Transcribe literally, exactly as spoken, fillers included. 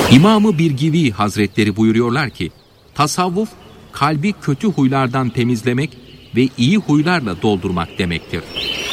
İmam-ı Birgivi Hazretleri buyuruyorlar ki, tasavvuf kalbi kötü huylardan temizlemek ve iyi huylarla doldurmak demektir.